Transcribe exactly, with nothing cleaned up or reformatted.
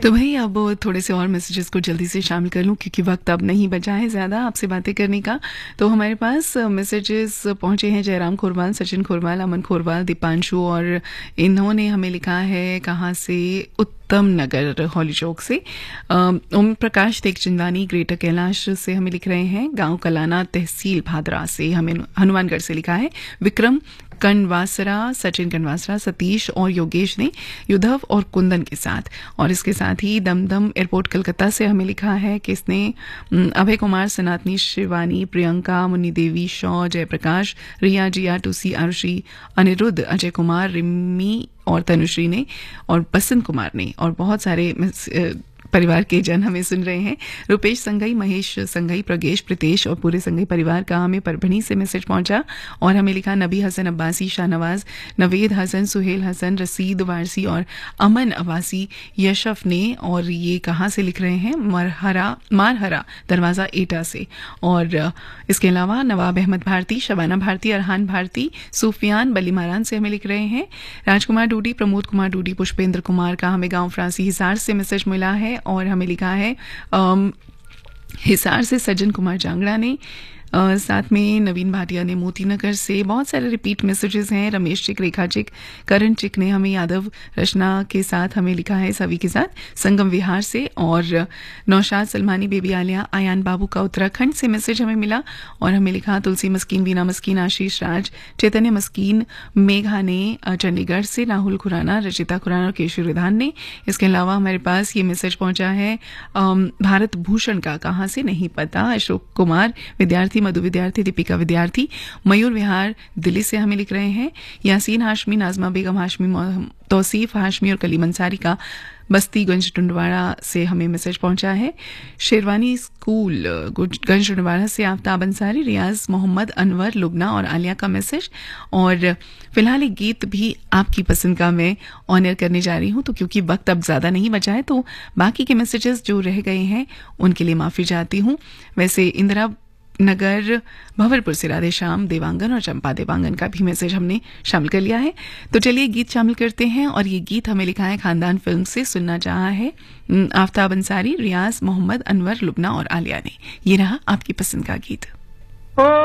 तो भाई अब थोड़े से और मैसेजेस को जल्दी से शामिल कर लूं क्योंकि वक्त अब नहीं बचा है ज़्यादा आपसे बातें करने का। तो हमारे पास मैसेजेस पहुंचे हैं जयराम खोरवाल, सचिन खोरवाल, अमन खोरवाल, दीपांशु, और इन्होंने हमें लिखा है कहाँ से, उत्तम नगर हॉली चौक से। ओम प्रकाश तेगचंदानी ग्रेटर कैलाश से हमें लिख रहे हैं, गांव कलाना तहसील भादरा से हमें हनुमानगढ़ से लिखा है। विक्रम कनवासरा, सचिन कनवासरा, सतीश और योगेश ने युद्धव और कुंदन के साथ, और इसके साथ ही दमदम एयरपोर्ट कलकत्ता से हमें लिखा है कि इसने अभय कुमार, सनातनी, शिवानी, प्रियंका, मुन्नी देवी, शौ, जयप्रकाश, रिया, जिया, टूसी, आरुषि, अनिरुद्ध, अजय कुमार, रिमी और तनुश्री ने, और बसंत कुमार ने, और बहुत सारे परिवार के जन हमें सुन रहे हैं। रुपेश संघई, महेश संघई, प्रगेश, प्रीतेश और पूरे संघई परिवार का हमें परभणी से मैसेज पहुंचा, और हमें लिखा नबी हसन अब्बासी, शाहनवाज, नवेद हसन, सुहेल हसन, रसीद वारसी और अमन अब्बासी यशफ ने। और ये कहाँ से लिख रहे हैं, मरहरा मारहरा दरवाज़ा एटा से। और इसके अलावा नवाब अहमद भारती, शबाना भारती, अरहान भारती, सूफियान बलीमारान से हमें लिख रहे हैं। राजकुमार डूडी, प्रमोद कुमार डूडी, पुष्पेंद्र कुमार का हमें गाँव फ्रांसी हिसार से मैसेज मिला है, और हमें लिखा है हिसार से सज्जन कुमार जांगड़ा ने। Uh, साथ में नवीन भाटिया ने मोती नगर से। बहुत सारे रिपीट मैसेजेस हैं। रमेश चिक, रेखा चिक, करण चिक ने हमें यादव रचना के साथ हमें लिखा है, सभी के साथ, संगम विहार से। और नौशाद सलमानी, बेबी आलिया, आयान बाबू का उत्तराखंड से मैसेज हमें मिला, और हमें लिखा तुलसी मस्कीन, बीना मस्कीन, आशीष राज, चैतन्य मस्कीन, मेघा ने चंडीगढ़ से, राहुल खुराना, रचिता खुराना और केशव रिधान ने। इसके अलावा हमारे पास ये मैसेज पहुंचा है भारत भूषण का, कहाँ से नहीं पता, अशोक कुमार विद्यार्थी, मधु विद्यार्थी, दीपिका विद्यार्थी, मयूर विहार दिल्ली से हमें लिख रहे हैं। यासीन हाशमी, नाजमा बेगम हाशमी, तौसीफ हाशमी और कलीम अंसारी का बस्ती गंज टुंडवाड़ा से हमें मैसेज पहुंचा है। शेरवानी स्कूल गंज टुंडवाड़ा से आफ्ताब अंसारी, रियाज मोहम्मद, अनवर, लुबना और आलिया का मैसेज। और फिलहाल एक गीत भी आपकी पसंद का मैं ऑनर करने जा रही हूं, तो क्योंकि वक्त अब ज्यादा नहीं बचा है तो बाकी के मैसेजेस जो रह गए हैं उनके लिए माफी चाहती हूं। वैसे इंदिरा नगर भंवरपुर से राधे श्याम देवांगन और चंपा देवांगन का भी मैसेज हमने शामिल कर लिया है। तो चलिए गीत शामिल करते हैं, और ये गीत हमें लिखा है खानदान फिल्म से, सुनना चाहा है आफ्ताब अंसारी, रियाज मोहम्मद, अनवर, लुबना और आलिया ने। ये रहा आपकी पसंद का गीत।